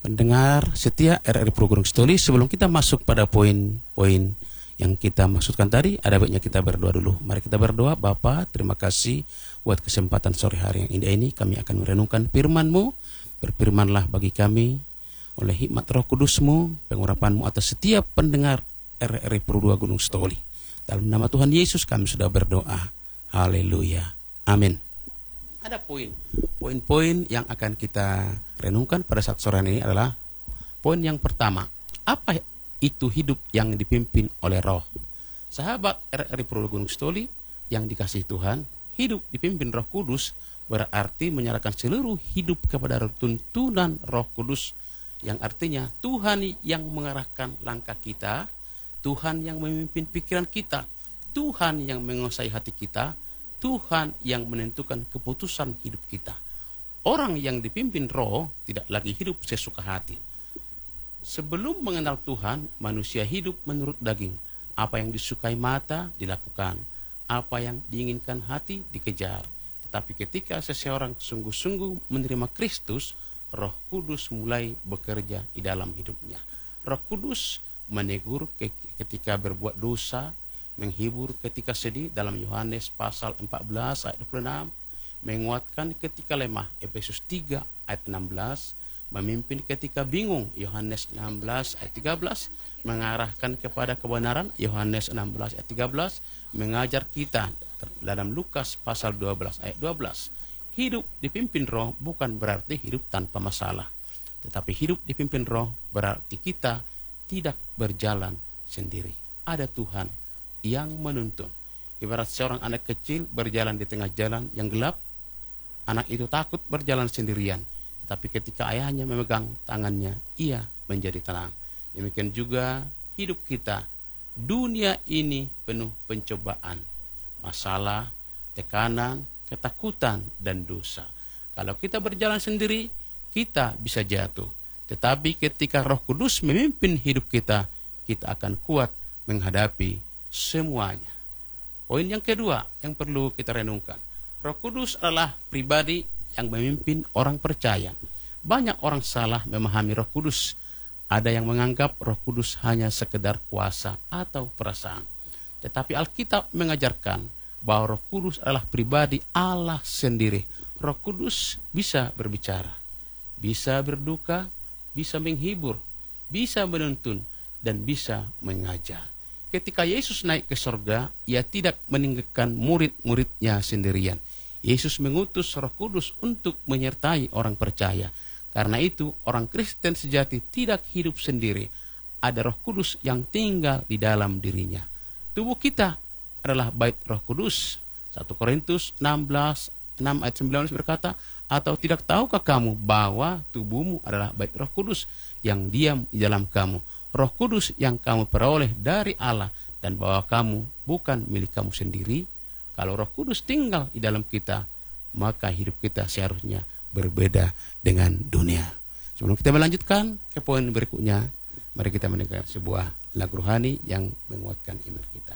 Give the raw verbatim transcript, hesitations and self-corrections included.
pendengar setia R R I Pulau Gunung Sitoli, sebelum kita masuk pada poin-poin yang kita maksudkan tadi, ada baiknya kita berdoa dulu. Mari kita berdoa. Bapa, terima kasih buat kesempatan sore hari yang indah ini. Kami akan merenungkan firman-Mu. Berfirmanlah bagi kami oleh hikmat Roh Kudus-Mu, pengurapan-Mu atas setiap pendengar R R I Pulau Gunung Sitoli. Dalam nama Tuhan Yesus kami sudah berdoa. Haleluya. Amin. Ada poin. Poin-poin yang akan kita renungkan pada saat sore ini adalah poin yang pertama. Apa itu hidup yang dipimpin oleh Roh? Sahabat R R I Pulau Gunung Sitoli yang dikasihi Tuhan, hidup dipimpin Roh Kudus berarti menyerahkan seluruh hidup kepada tuntunan Roh Kudus, yang artinya Tuhan yang mengarahkan langkah kita, Tuhan yang memimpin pikiran kita, Tuhan yang menguasai hati kita, Tuhan yang menentukan keputusan hidup kita. Orang yang dipimpin Roh tidak lagi hidup sesuka hati. Sebelum mengenal Tuhan, manusia hidup menurut daging. Apa yang disukai mata dilakukan, apa yang diinginkan hati dikejar. Tetapi ketika seseorang sungguh-sungguh menerima Kristus, Roh Kudus mulai bekerja di dalam hidupnya. Roh Kudus menegur ketika berbuat dosa, menghibur ketika sedih dalam Yohanes pasal empat belas ayat dua puluh enam, menguatkan ketika lemah Efesus tiga ayat enam belas, memimpin ketika bingung Yohanes enam belas ayat tiga belas, mengarahkan kepada kebenaran Yohanes enam belas ayat tiga belas, mengajar kita dalam Lukas pasal dua belas ayat dua belas. Hidup dipimpin Roh bukan berarti hidup tanpa masalah, tetapi hidup dipimpin Roh berarti kita tidak berjalan sendiri. Ada Tuhan yang menuntun. Ibarat seorang anak kecil berjalan di tengah jalan yang gelap, anak itu takut berjalan sendirian. Tapi ketika ayahnya memegang tangannya, ia menjadi tenang. Demikian juga hidup kita. Dunia ini penuh pencobaan, masalah, tekanan, ketakutan, dan dosa. Kalau kita berjalan sendiri, kita bisa jatuh. Tetapi ketika Roh Kudus memimpin hidup kita, kita akan kuat menghadapi semuanya. Poin yang kedua yang perlu kita renungkan. Roh Kudus adalah pribadi yang memimpin orang percaya. Banyak orang salah memahami Roh Kudus. Ada yang menganggap Roh Kudus hanya sekedar kuasa atau perasaan. Tetapi Alkitab mengajarkan bahwa Roh Kudus adalah pribadi Allah sendiri. Roh Kudus bisa berbicara, bisa berduka, bisa menghibur, bisa menuntun, dan bisa mengajar. Ketika Yesus naik ke sorga, ia tidak meninggalkan murid-muridnya sendirian. Yesus mengutus Roh Kudus untuk menyertai orang percaya. Karena itu, orang Kristen sejati tidak hidup sendiri. Ada Roh Kudus yang tinggal di dalam dirinya. Tubuh kita adalah bait Roh Kudus. satu Korintus enam belas enam ayat sembilan belas berkata, atau tidak tahukah kamu bahwa tubuhmu adalah bait Roh Kudus yang diam di dalam kamu, Roh Kudus yang kamu peroleh dari Allah, dan bahwa kamu bukan milik kamu sendiri? Kalau Roh Kudus tinggal di dalam kita, maka hidup kita seharusnya berbeda dengan dunia. Sebelum kita melanjutkan ke poin berikutnya, mari kita mendengar sebuah lagu rohani yang menguatkan iman kita.